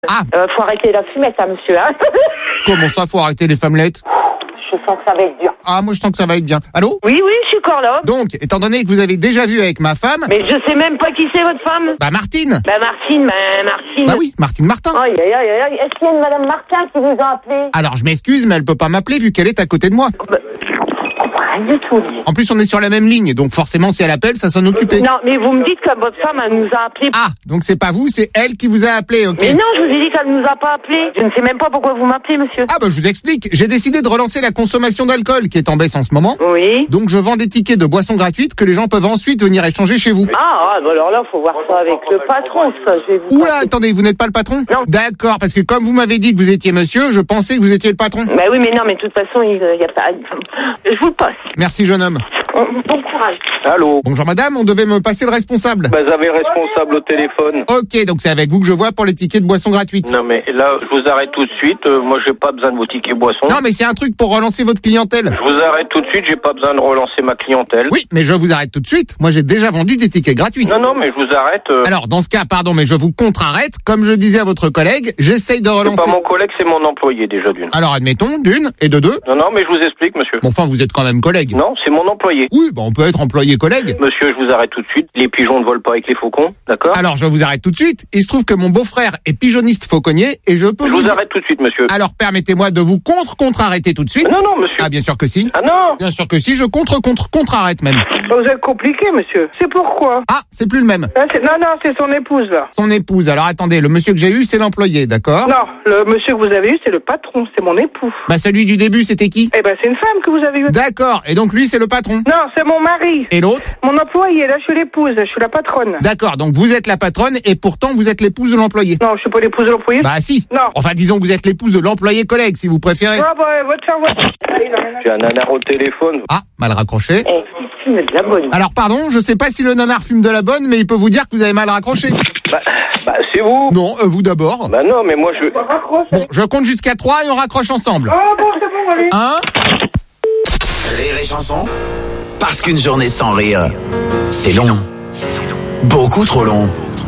Ah. Faut arrêter la fumette, hein, monsieur. Hein. Comment ça, faut arrêter les femmelettes? Je sens que ça va être dur. Ah, moi je sens que ça va être bien. Allô? Oui, je suis encore là. Donc, étant donné que vous avez déjà vu avec ma femme... Mais je sais même pas qui c'est, votre femme. Bah, Martine. Martine. Bah oui, Martine Martin. Aïe. Est-ce qu'il y a une madame Martin qui vous a appelé? Alors, je m'excuse, mais elle peut pas m'appeler vu qu'elle est à côté de moi. Rien du tout. En plus, on est sur la même ligne, donc forcément, si elle appelle, ça s'en occuper. Non, mais vous me dites que votre femme, elle nous a appelé. Ah, donc c'est pas vous, c'est elle qui vous a appelé, ok? Mais non, je vous ai dit qu'elle nous a pas appelé. Je ne sais même pas pourquoi vous m'appelez, monsieur. Ah bah je vous explique, j'ai décidé de relancer la consommation d'alcool qui est en baisse en ce moment. Oui. Donc je vends des tickets de boissons gratuites que les gens peuvent ensuite venir échanger chez vous. Ah, bah alors là, faut voir ça avec le patron, ça. Je vais vous Oula, attendez, vous n'êtes pas le patron? Non. D'accord, parce que comme vous m'avez dit que vous étiez monsieur, je pensais que vous étiez le patron. Bah oui, mais non, mais de toute façon, il y a pas... Je vous le passe. Merci jeune homme. Bon courage. Allô? Bonjour madame, on devait me passer le responsable. Bah, vous avez le responsable au téléphone. Ok, donc c'est avec vous que je vois pour les tickets de boissons gratuites. Non mais là, je vous arrête tout de suite. Moi, j'ai pas besoin de vos tickets boissons. Non mais c'est un truc pour relancer votre clientèle. Je vous arrête tout de suite. J'ai pas besoin de relancer ma clientèle. Oui, mais je vous arrête tout de suite. Moi j'ai déjà vendu des tickets gratuits. Non, mais je vous arrête. Alors dans ce cas, pardon, mais je vous contre-arrête. Comme je disais à votre collègue, j'essaye de C'est relancer... pas mon collègue, c'est mon employé déjà d'une. Alors admettons, d'une, et de deux. Non, mais je vous explique, monsieur. Bon, enfin, vous êtes quand même collègue. Non, c'est mon employé. Oui, bah on peut être employé-collègue. Monsieur, je vous arrête tout de suite. Les pigeons ne volent pas avec les faucons, d'accord? Alors je vous arrête tout de suite. Il se trouve que mon beau-frère est pigeonniste fauconnier et je peux Je vous arrête tout de suite, monsieur. Alors permettez-moi de vous contre-arrêter tout de suite. Non, monsieur. Ah bien sûr que si. Ah non. Bien sûr que si, je contre-arrête même. Vous êtes compliqué, monsieur. C'est pourquoi? Ah, c'est plus le même. Non, c'est son épouse, là. Son épouse. Alors attendez, le monsieur que j'ai eu, c'est l'employé, d'accord? Non, le monsieur que vous avez eu, c'est le patron, c'est mon époux. Bah celui du début, c'était qui? Eh ben, c'est une femme que vous avez eue. D'accord, et donc lui, c'est le patron. Non, c'est mon mari. Et l'autre? Mon employé, là, je suis l'épouse, je suis la patronne. D'accord, donc vous êtes la patronne et pourtant vous êtes l'épouse de l'employé. Non, je suis pas l'épouse de l'employé. Bah si. Non. Enfin disons que vous êtes l'épouse de l'employé collègue, si vous préférez. Ah, bah, votre cerveau. J'ai un nanar au téléphone. Ah, mal raccroché. Tu me de la bonne. Alors pardon, je sais pas si le nanar fume de la bonne, mais il peut vous dire que vous avez mal raccroché. Bah, c'est vous. Non, vous d'abord. Bah non, mais moi je... Bon, je compte jusqu'à 3 et on raccroche ensemble. Ah, bon, c'est bon, allez. 1. Rire et chanson. Parce qu'une journée sans rire, c'est long. Beaucoup trop long.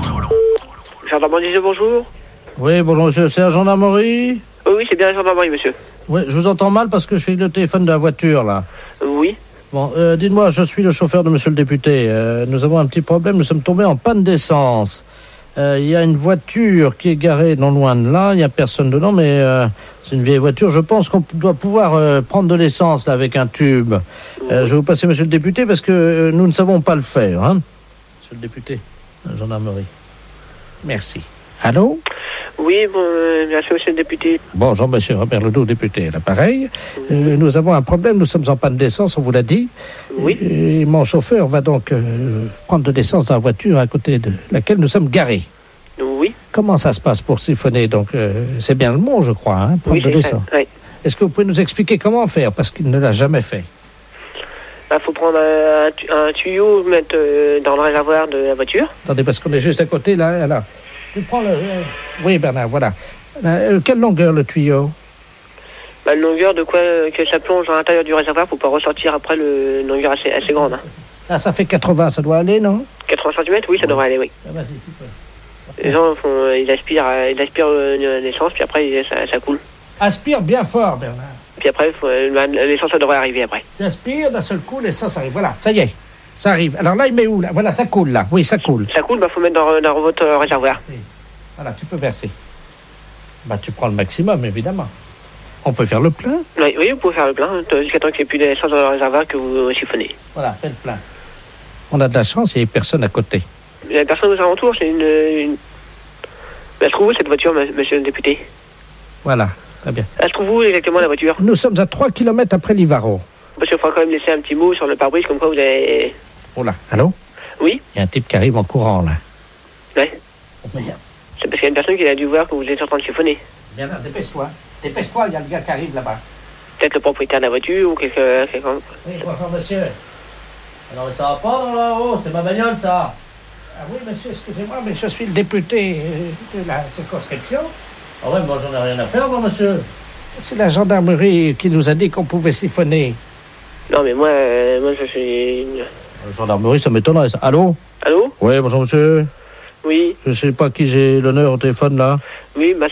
Gendarmerie, bonjour. Oui, bonjour monsieur, c'est la gendarmerie? Oui, c'est bien la gendarmerie, monsieur. Oui, je vous entends mal parce que je suis le téléphone de la voiture, là. Oui. Bon, dites-moi, je suis le chauffeur de monsieur le député. Nous avons un petit problème, nous sommes tombés en panne d'essence. Il y a une voiture qui est garée non loin de là, il n'y a personne dedans, mais c'est une vieille voiture. Je pense qu'on doit pouvoir prendre de l'essence là avec un tube. Je vais vous passer monsieur le député parce que nous ne savons pas le faire, hein. Monsieur le député, la gendarmerie. Merci. Allô? Oui, bon, merci, monsieur le député. Bonjour, monsieur Robert Ledoux, député, à l'appareil. Nous avons un problème, nous sommes en panne d'essence, on vous l'a dit. Oui. Et mon chauffeur va donc prendre de l'essence dans la voiture à côté de laquelle nous sommes garés. Oui. Comment ça se passe pour siphonner? Donc, c'est bien le mot, je crois, hein, prendre de l'essence. Oui. Est-ce que vous pouvez nous expliquer comment faire? Parce qu'il ne l'a jamais fait. Il faut prendre un tuyau, mettre dans le réservoir de la voiture. Attendez, parce qu'on est juste à côté, là. Tu prends le... Oui, Bernard, voilà. Quelle longueur, le tuyau? La longueur de quoi que ça plonge à l'intérieur du réservoir pour pas ressortir après une longueur assez grande. Hein. Ah, ça fait 80, ça doit aller, non? 80 cm, oui, ça devrait aller, oui. Ah, vas-y, tu peux. Les gens ils aspirent l'essence, puis après ça coule. Aspire bien fort, Bernard. Puis après, l'essence, ça devrait arriver après. Tu aspires, d'un seul coup, l'essence arrive. Voilà, ça y est, ça arrive. Alors là, il met où, là? Voilà, ça coule, là. Oui, ça coule. Ça coule, faut mettre dans votre réservoir. Oui. Voilà, tu peux verser. Tu prends le maximum, évidemment. On peut faire le plein? Oui, vous pouvez faire le plein, jusqu'à temps qu'il n'y ait plus d'essence dans le réservoir que vous siphonnez. Voilà, fais le plein. On a de la chance, il n'y a personne à côté. Il y a personne aux alentours, c'est une... Elle se trouve où, cette voiture, monsieur le député? Voilà, très bien. Elle se trouve où, exactement, la voiture? Nous sommes à 3 km après Livaro. Parce qu'il faudra quand même laisser un petit mot sur le pare-brise, comme quoi vous avez... Oh là, allô? Oui? Il y a un type qui arrive en courant, là. Ouais. Oh, merde. C'est parce qu'il y a une personne qui a dû voir que vous êtes en train de siphonner. Bien là, dépêche-toi. Dépêche-toi, il y a le gars qui arrive là-bas. Peut-être le propriétaire de la voiture ou quelqu'un... Oui, bonjour, monsieur. Alors, ça va pas dans là-haut, c'est ma bagnole, ça. Ah oui, monsieur, excusez-moi, mais je suis le député de la circonscription. Ah ouais, moi, j'en ai rien à faire, moi, monsieur. C'est la gendarmerie qui nous a dit qu'on pouvait siphonner. Non, mais moi je suis... La gendarmerie, ça m'étonnerait, ça. Allô? Allô? Oui, bonjour, monsieur. Oui, Je sais pas qui j'ai l'honneur au téléphone là. oui, bah